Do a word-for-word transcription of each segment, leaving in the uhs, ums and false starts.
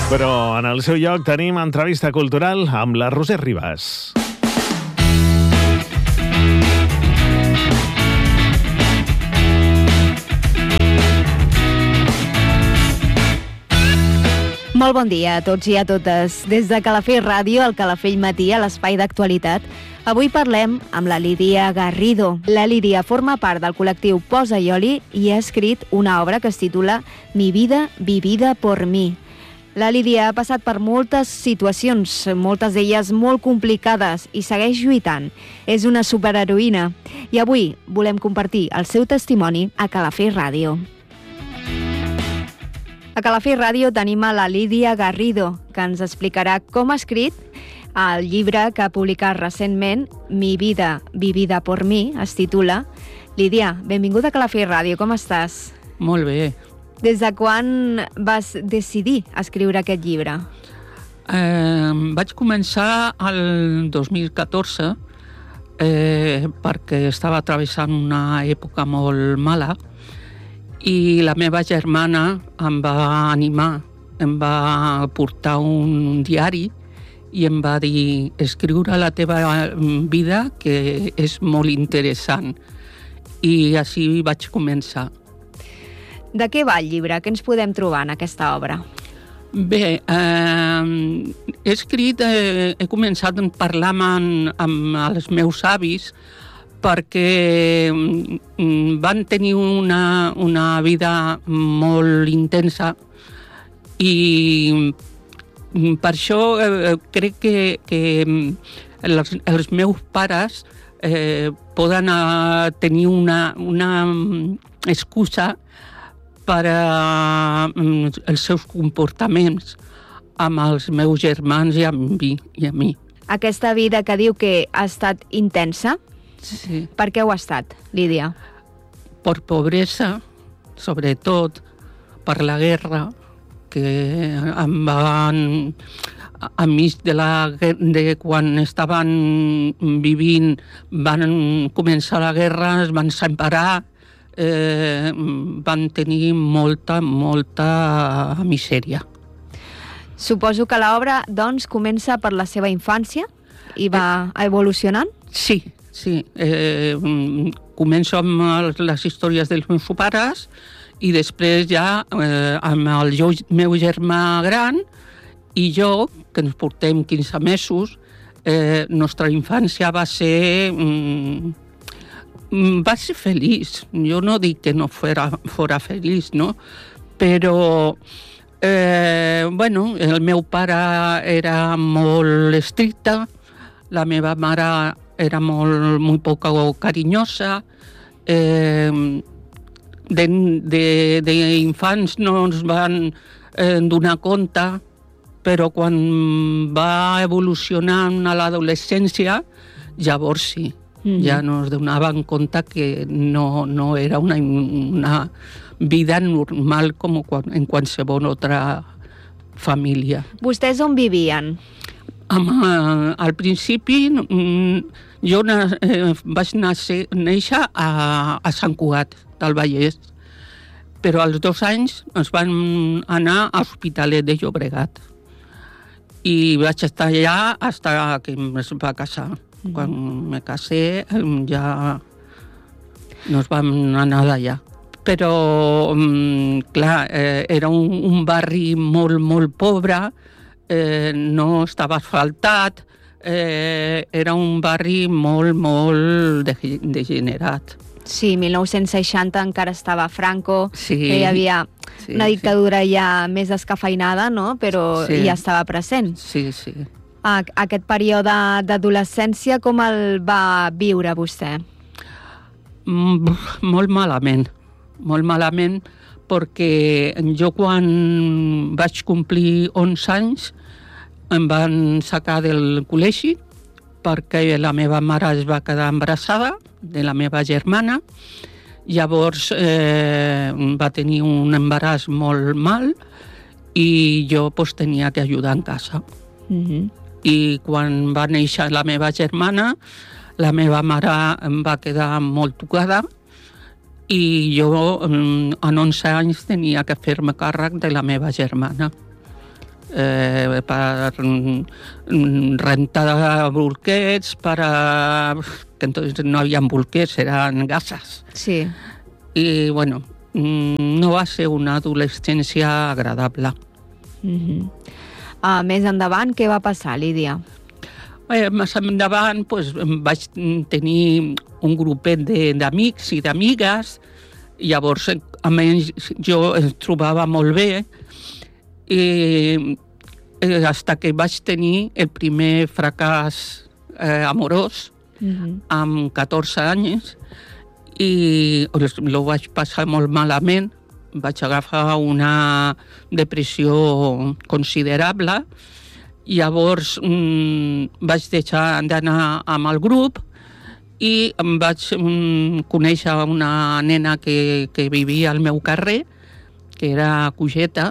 Però en el seu lloc tenim entrevista cultural amb la Roser Ribas. Molt bon dia a tots i a totes. Des de Calafell Ràdio, al Calafell Matí, a l'espai d'actualitat, avui parlem amb la Lídia Garrido. La Lídia forma part del col·lectiu Posa i Oli i ha escrit una obra que es titula Mi vida vivida por mí. La Lídia ha passat per moltes situacions, moltes d'elles molt complicades, i segueix lluitant. És una superheroïna. I avui volem compartir el seu testimoni a Calafell Ràdio. A Calafell Ràdio tenim a la Lídia Garrido, que ens explicarà com ha escrit el llibre que ha publicat recentment, Mi vida vivida por mí, es titula. Lídia, benvinguda a Calafell Ràdio, com estàs? Molt bé. Des de quan vas decidir escriure aquest llibre? Eh, vaig començar el dos mil catorze eh, perquè estava travessant una època molt mala i la meva germana em va animar, em va portar un diari i em va dir: escriure la teva vida, que és molt interessant. I així vaig començar. De què va el llibre? Què ens podem trobar en aquesta obra? Bé, eh, he escrit, eh, he començat a parlar amb, amb els meus avis perquè van tenir una, una vida molt intensa i per això eh, crec que, que els, els meus pares eh, poden eh, tenir una, una excusa per a els seus comportaments amb els meus germans i amb mi. I a mi. Aquesta vida que diu que ha estat intensa, sí. Per què ho ha estat, Lídia? Per pobresa, sobretot, per la guerra, que em van, enmig de, la, de quan estaven vivint, van començar la guerra, es van separar, Eh, van tenir molta, molta misèria. Suposo que l'obra, doncs, comença per la seva infància i va eh, evolucionant? Sí, sí. Eh, començo amb les històries dels meus pares i després ja eh, amb el meu germà gran i jo, que ens portem quinze mesos, eh, nostra infància va ser... Mm, va ser feliç. Jo no dic que no fora, fora feliç, no? Però, eh, bueno, el meu pare era molt estricte, la meva mare era molt, molt poc carinyosa, eh, d'infants no ens van eh, donar compte, però quan va evolucionant a l'adolescència, llavors sí. Mm-hmm. Ja no es donaven compte que no, no era una, una vida normal com en qualsevol altra família. Vostès on vivien? Amb, eh, al principi jo eh, vaig néixer, néixer a, a Sant Cugat del Vallès, però als dos anys ens van anar a l'Hospitalet de Llobregat i vaig estar allà fins que es va casar. Quan me casé ja nos vam anar d'allà. Però, clar, eh, era un, un barri molt, molt pobre, eh, no estava asfaltat, eh, era un barri molt, molt degenerat. Sí, mil nou-cents seixanta encara estava Franco, sí, hi havia sí, una dictadura sí. ja més descafeinada, no? Però sí. ja estava present. Sí, sí. Aquest període d'adolescència, com el va viure vostè? Mm, molt malament, molt malament, perquè jo quan vaig complir onze anys em van sacar del col·legi perquè la meva mare es va quedar embarassada de la meva germana. Llavors eh, va tenir un embaràs molt mal i jo pues, tenia que ajudar en casa. Mm-hmm. I quan va néixer la meva germana, la meva mare em va quedar molt tocada i jo en onze anys tenia que fer-me càrrec de la meva germana. eh, per rentar bolquets, para... que entonces no había bolquets, eran gasas. Sí. I, bueno, no va ser una adolescència agradable. Mm-hmm. Uh, més endavant, què va passar, Lídia? Eh, més endavant pues, vaig tenir un grupet d'amics i d'amigues, llavors amb ells jo es trobava molt bé, i eh, hasta que vaig tenir el primer fracàs eh, amorós, mm-hmm. amb catorze anys, i ho vaig passar molt malament, vaig agafar una depressió considerable. Llavors mmm, vaig deixar d'anar amb el grup i em vaig mmm, conèixer una nena que, que vivia al meu carrer, que era cogeta,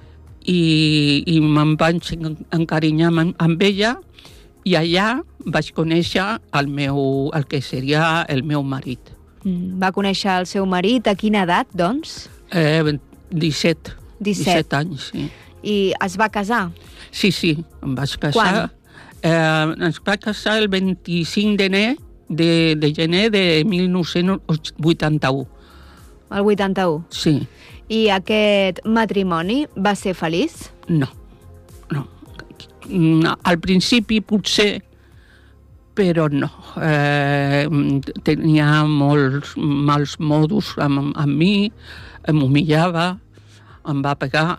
i, i me'n vaig encarinyar amb, amb ella, i allà vaig conèixer el, meu, el que seria el meu marit. Mm, va conèixer el seu marit a quina edat, doncs? Eh, disset. disset. disset anys, sí. I es va casar? Sí, sí, em vaig casar. Quan? Eh, es va casar el vint-i-cinc de, de gener de mil nou-cents vuitanta-u. El vuitanta-u? Sí. I aquest matrimoni va ser feliç? No, no. Al principi potser, però no. Eh, tenia molts mals modus amb, amb mi, em humillava, em va pegar.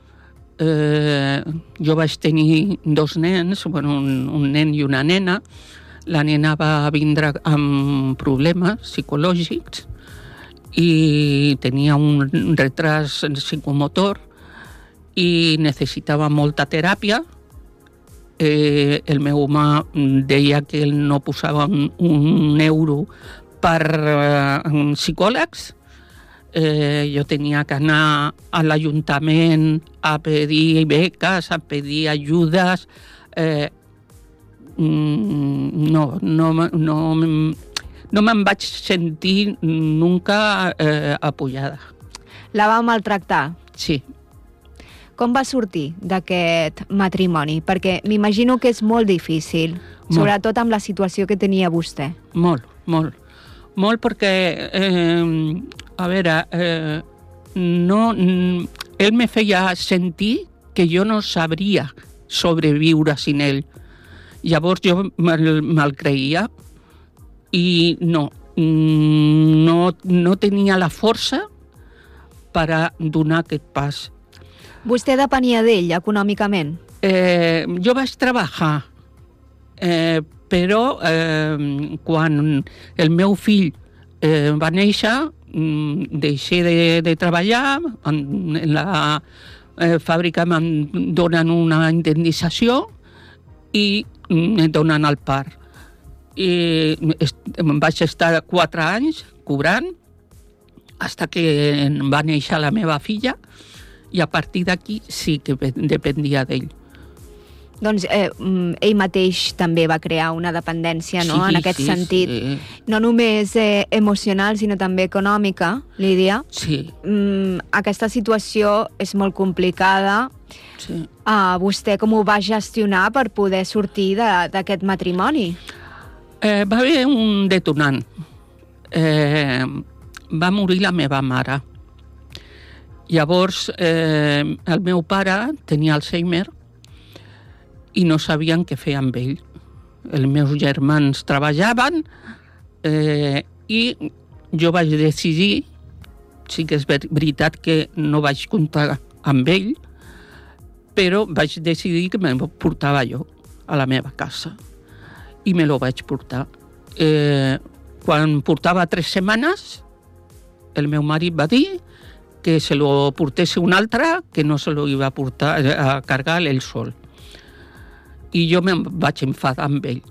Eh, jo vaig tenir dos nens, bueno, un, un nen i una nena. La nena va vindre amb problemes psicològics i tenia un retras psicomotor i necessitava molta teràpia. Eh, el meu home deia que ell no posava un, un euro per eh, psicòlegs. Eh, jo tenia que anar a l'Ajuntament a pedir beques, a pedir ajudes. Eh, no, no, no, no me'n vaig sentir nunca eh, apoyada. La va maltractar? Sí. Com va sortir d'aquest matrimoni? Perquè m'imagino que és molt difícil, molt. Sobretot amb la situació que tenia vostè. Molt, molt. Molt perquè, eh, a veure, eh, no, ell me feia sentir que jo no sabria sobreviure sin ell. Llavors jo me'l, me'l creia i no, no, no tenia la força per a donar aquest pas. Vostè depenia d'ell econòmicament? Eh, jo vaig treballar, eh, però eh, quan el meu fill eh, va néixer, deixé de, de treballar, en, en la eh, fàbrica em donen una indemnització i em donen el part. I vaig estar quatre anys cobrant fins que va néixer la meva filla, i a partir d'aquí sí que dependia d'ell. Doncs eh, ell mateix també va crear una dependència, no?, sí, en aquest sí, sentit. Sí. No només eh, emocional, sinó també econòmica, Lídia. Sí. Mm, aquesta situació és molt complicada. Sí. Uh, vostè com ho va gestionar per poder sortir d'aquest matrimoni? Eh, va haver un detonant. Eh, va morir la meva mare. Llavors, eh, el meu pare tenia Alzheimer i no sabien què fer amb ell. Els meus germans treballaven eh, i jo vaig decidir, sí que és veritat que no vaig comptar amb ell, però vaig decidir que me portava jo a la meva casa i me lo vaig portar. Eh, quan portava tres setmanes, el meu marit va dir que se lo portés un altre, que no se lo iba a portar a cargar ell sol. I jo me'n vaig enfadar amb ell.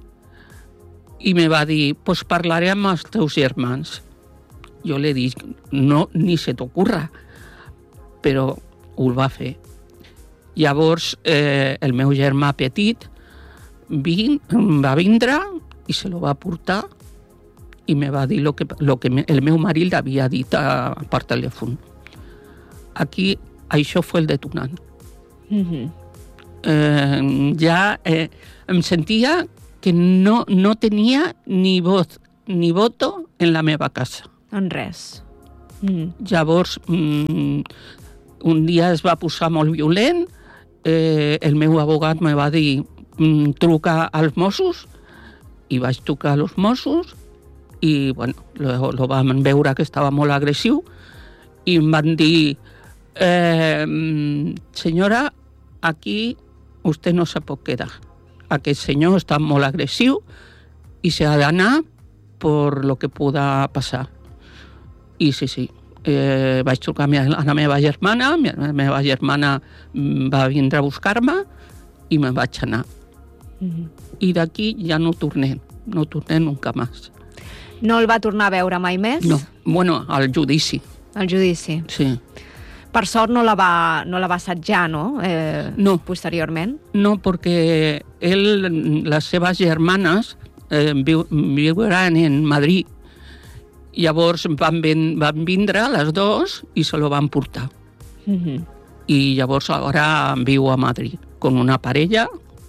I me va dir, pues parlaré amb els teus germans. Jo li dic, no, ni se t'ocorra. Però ho va fer. Llavors, eh, el meu germà petit vin, va vindre i se lo va portar i me va dir lo que, lo que el meu marit havia dit a, per telèfon. Aquí, això fue el detonant. Mm-hmm. eh, ja eh, em sentia que no, no tenia ni voz ni voto en la meva casa. En res. Mm. Llavors, mm, un dia es va posar molt violent, eh, el meu abogat me va dir mm, truca als Mossos, i vaig trucar als Mossos, i bueno, lo, lo vam veure que estava molt agressiu, i em van dir eh, senyora, aquí usted no se pot quedar. Aquest senyor està molt agressiu i s'ha d'anar per lo que pueda passar. I sí, sí, eh, vaig trucar a la meva germana, la meva germana va vindre a buscar-me i me'n vaig anar. Mm-hmm. I d'aquí ja no tornem, no tornem nunca més. No el va tornar a veure mai més? No, bueno, al judici. Al judici. Sí. Per sort no la va, no la va assetjar, no? Eh, no. Posteriorment? No, perquè ell, les seves germanes eh, viu, viuran en Madrid. Llavors van, ven, van vindre les dos i se lo van portar. Mm-hmm. I llavors ara viu a Madrid con una parella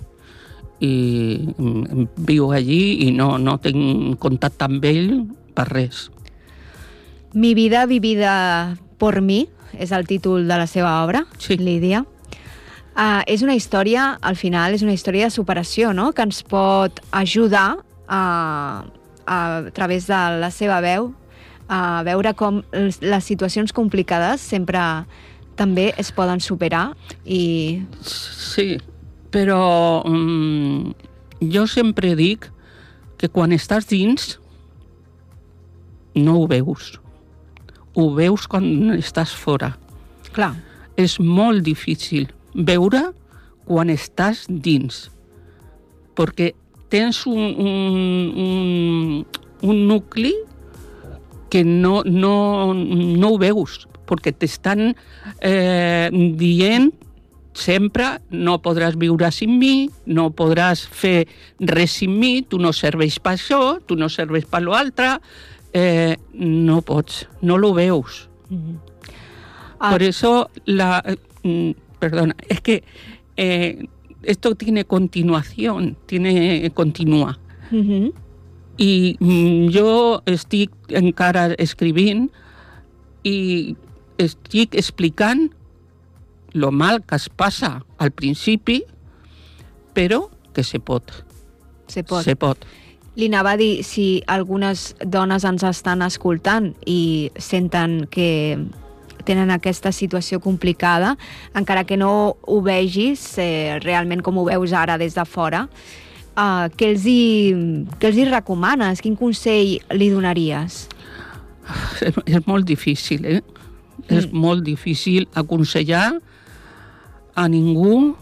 i viu allí i no, no tinc contacte amb ell per res. Mi vida vivida por mi és el títol de la seva obra, sí. Lídia. Uh, és una història, al final, és una història de superació, no?, que ens pot ajudar a, a, a través de la seva veu a veure com les situacions complicades sempre també es poden superar i... Sí, però um, jo sempre dic que quan estàs dins no ho veus. Ho veus quan estàs fora. Clar. És molt difícil veure quan estàs dins, perquè tens un, un, un, un nucli que no, no, no ho veus, perquè t'estan eh, dient sempre no podràs viure sin mi, no podràs fer res sin mi, tu no serveix per això, tu no serveix per l'altre, eh, no pots, no lo veus. Mm-hmm. Ah. Por eso, la, eh, perdona, es que eh, esto tiene continuación, tiene continua. Mm-hmm. I mm, jo estic encara escrivint i estic explicant lo mal que es passa al principi, però que se pot. Se pot. Se pot. Li anava a dir, si algunes dones ens estan escoltant i senten que tenen aquesta situació complicada, encara que no ho vegis eh, realment com ho veus ara des de fora, eh, què els hi, què els hi recomanes? Quin consell li donaries? És, és molt difícil, eh? Mm. És molt difícil aconsellar a ningú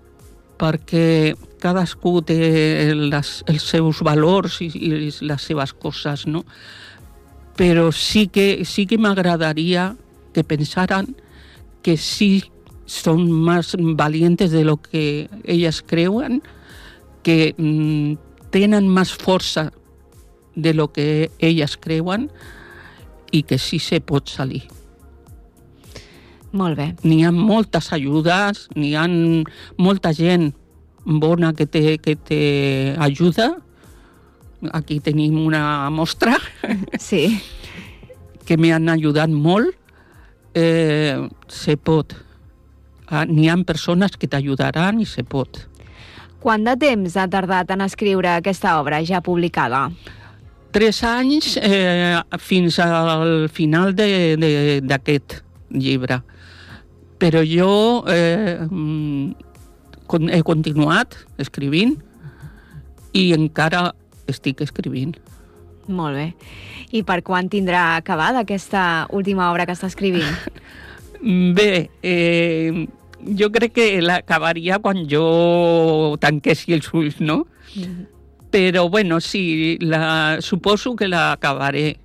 perquè cadascú té les, els seus valors i, i les seves coses, no? Però sí que, sí que m'agradaria que pensaran que sí son más valientes de lo que ellas creuen, que mm, tenen més força de lo que ellas creuen i que sí se pot salir. Molt bé. N'hi ha moltes ajudes, n'hi ha molta gent bona que te, que te ajuda. Aquí tenim una mostra. Sí. Que m'han ajudat molt. Eh, se pot. Ah, n'hi ha persones que t'ajudaran i se pot. Quant de temps ha tardat en escriure aquesta obra ja publicada? Tres anys eh, fins al final d'aquest llibre. Però jo eh, he continuat escrivint i encara estic escrivint. Molt bé. I per quan tindrà acabada aquesta última obra que està escrivint? Bé, eh, jo crec que l'acabaria quan jo tanquessi els ulls, no? Mm-hmm. Però, bueno, sí, la, suposo que l'acabaré.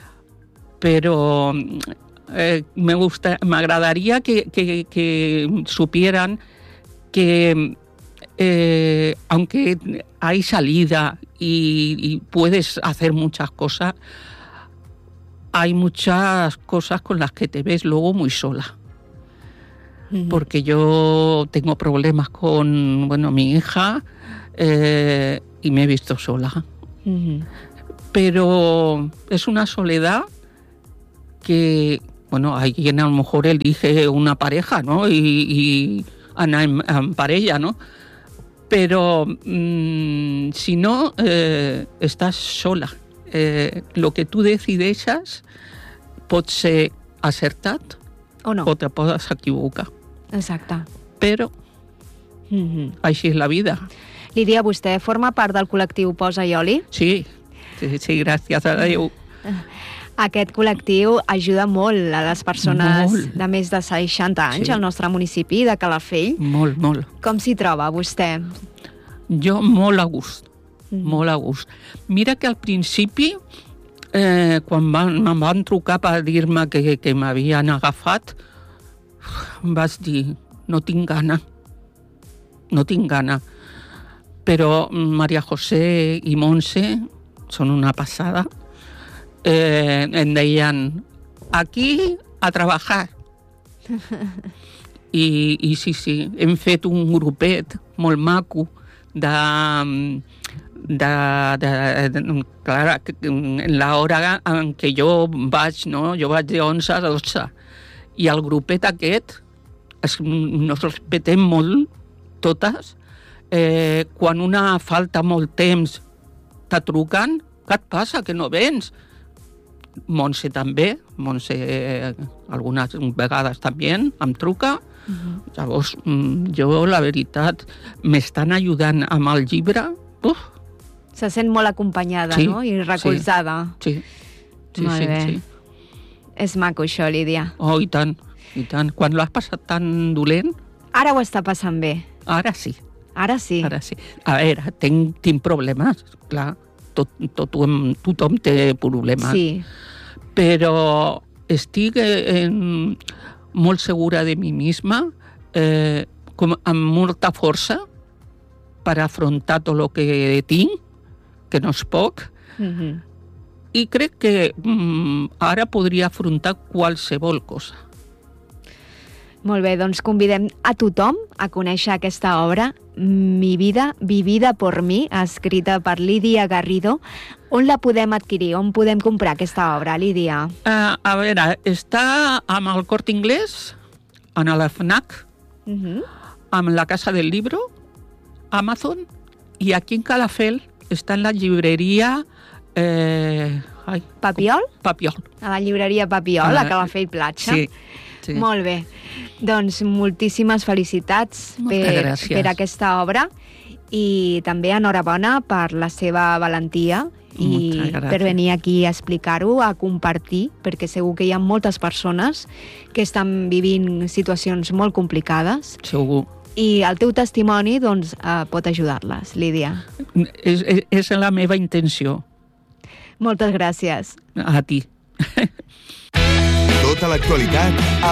Però eh, me gusta, m'agradaria que, que, que supieran que eh, aunque hay salida y, y puedes hacer muchas cosas, hay muchas cosas con las que te ves luego muy sola. uh-huh. porque yo tengo problemas con, bueno, mi hija eh, y me he visto sola. Uh-huh. Pero es una soledad que, bueno, hay quien a lo mejor elige una pareja, ¿no? Y, y anar en, en parella, ¿no? Pero mmm, si no, eh, estàs sola. Eh, lo que tu decideixes pot ser acertat o no, o te pots equivocar. Exacte. Però mm-hmm. així és la vida. Lídia, vostè forma part del col·lectiu Posa i Oli? Sí, sí, sí, gràcies a Déu. Aquest col·lectiu ajuda molt a les persones molt. de més de seixanta anys, sí. al nostre municipi de Calafell. Molt, molt. Com s'hi troba vostè? Jo molt a gust, mm. molt a gust. Mira que al principi, eh, quan van, em van trucar per dir-me que, que m'havien agafat, em vaig dir, no tinc gana, no tinc gana. Però Maria José i Montse són una passada. Eh, em deien, aquí a treballar. I, i sí, sí, hem fet un grupet molt maco de, de, de, de clar, en l'hora en què jo vaig, no? Jo vaig de onze a dotze, i el grupet aquest es, nos respetem molt totes. Eh, quan una falta molt temps te truquen, què et passa, que no vens? Montse també, Montse eh, algunes vegades també em truca. Uh-huh. Llavors, jo, la veritat, m'estan ajudant amb el llibre. Uf. Se sent molt acompanyada, sí, no? I recolzada. Sí, sí, sí, molt sí, bé. sí. És maco això, Lídia. Oh, i tant, i tant. Quan l'has passat tan dolent... Ara ho està passant bé. Ara sí. Ara sí. Ara sí. A veure, tinc, tinc problemes, clar. Tot, tot, tothom té problemes. Sí. Però estic en, molt segura de mi misma, eh, com, amb molta força per afrontar tot el que tinc, que no és poc, mm-hmm. i crec que mm, ara podria afrontar qualsevol cosa. Molt bé, doncs convidem a tothom a conèixer aquesta obra, Mi vida vivida por mi, escrita per Lídia Garrido. On la podem adquirir? On podem comprar aquesta obra, Lídia? Uh, a veure, està amb el Corte Inglés, en la FNAC, uh-huh. amb la Casa del Libro, Amazon, i aquí en Calafell està en la llibreria... Eh, ai, Papiol? Papiol. A la llibreria Papiol, uh, a Calafell Platja. Sí. Sí. Molt bé. Doncs moltíssimes felicitats per, per aquesta obra i també enhorabona per la seva valentia i per venir aquí a explicar-ho, a compartir, perquè segur que hi ha moltes persones que estan vivint situacions molt complicades. Segur. I el teu testimoni doncs, eh, pot ajudar-les, Lídia. És, és, és la meva intenció. Moltes gràcies. A ti. Tota l'actualitat